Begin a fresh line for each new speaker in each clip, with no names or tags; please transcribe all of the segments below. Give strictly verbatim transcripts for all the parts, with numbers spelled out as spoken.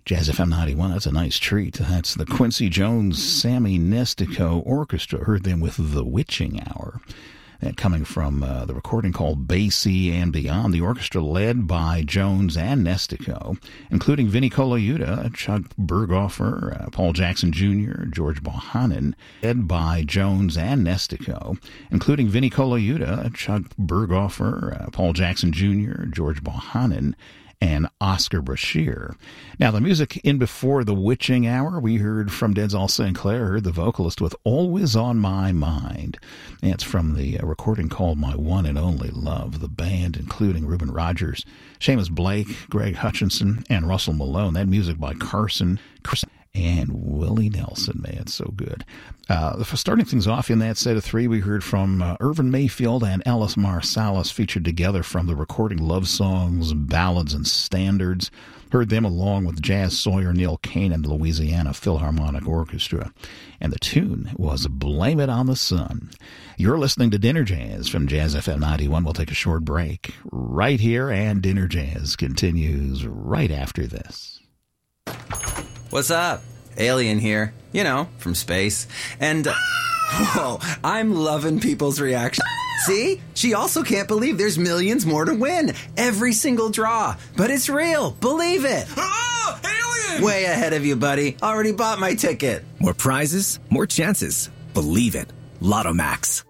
Jazz F M ninety-one, that's a nice treat. That's the Quincy Jones-Sammy Nestico Orchestra. Heard them with The Witching Hour. That coming from uh, the recording called Basie and Beyond. The orchestra led by Jones and Nestico, including Vinnie Colaiuta, Chuck Berghofer, uh, Paul Jackson Junior, George Bohannon. Led by Jones and Nestico, including Vinnie Colaiuta, Chuck Berghofer, uh, Paul Jackson Junior, George Bohannon, and Oscar Brashear. Now, the music in before The Witching Hour, we heard from Denzel Sinclair, heard the vocalist with Always on My Mind. It's from the uh, recording called My One and Only Love. The band, including Reuben Rogers, Seamus Blake, Greg Hutchinson, and Russell Malone. That music by Carson and Willie Nelson. Man, it's so good. Uh, starting things off in that set of three, we heard from uh, Irvin Mayfield and Alice Marsalis, featured together from the recording Love Songs, Ballads, and Standards. Heard them along with Jazz Sawyer, Neil Kane, and the Louisiana Philharmonic Orchestra. And the tune was Blame It on the Sun. You're listening to Dinner Jazz from Jazz F M ninety-one. We'll take a short break right here, and Dinner Jazz continues right after this.
What's up? Alien here. You know, from space. And, uh, whoa, I'm loving people's reaction. See? She also can't believe there's millions more to win. Every single draw. But it's real. Believe it.
Oh, alien!
Way ahead of you, buddy. Already bought my ticket.
More prizes, more chances. Believe it. Lotto Max.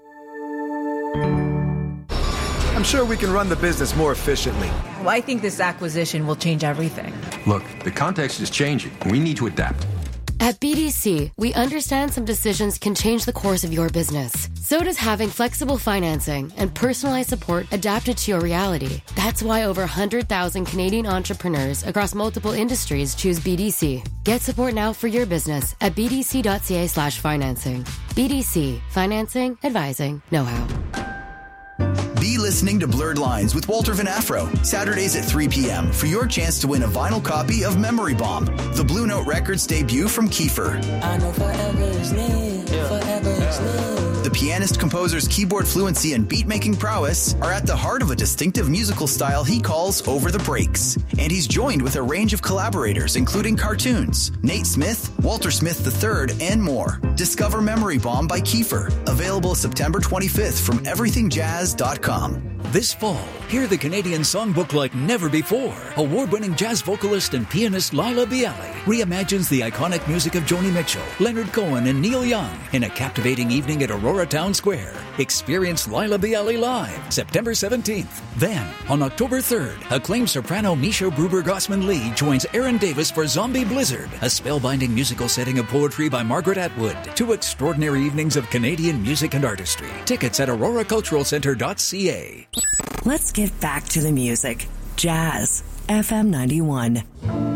I'm sure we can run the business more efficiently.
Well, I think this acquisition will change everything.
Look, the context is changing. We need to adapt.
At B D C, we understand some decisions can change the course of your business. So does having flexible financing and personalized support adapted to your reality. That's why over one hundred thousand Canadian entrepreneurs across multiple industries choose B D C. Get support now for your business at bdc.ca slash financing. B D C. Financing, advising, know-how.
Be listening to Blurred Lines with Walter Van Afro, Saturdays at three p.m. for your chance to win a vinyl copy of Memory Bomb, the Blue Note Records debut from Kiefer.
I know forever is near, yeah. forever is near.
The pianist composer's keyboard fluency and beat-making prowess are at the heart of a distinctive musical style he calls Over the Breaks. And he's joined with a range of collaborators, including Cartoons, Nate Smith, Walter Smith the third, and more. Discover Memory Bomb by Kiefer, available September twenty-fifth from everything jazz dot com.
This fall, hear the Canadian songbook like never before. Award-winning jazz vocalist and pianist Laila Bialy reimagines the iconic music of Joni Mitchell, Leonard Cohen, and Neil Young in a captivating evening at Aurora Town Square. Experience Laila Bialy live September seventeenth. Then, on October third, acclaimed soprano Misha Gruber-Gossman-Lee joins Aaron Davis for Zombie Blizzard, a spellbinding musical setting of poetry by Margaret Atwood. Two extraordinary evenings of Canadian music and artistry. Tickets at aurora cultural centre dot c a.
Let's get back to the music. Jazz F M ninety-one.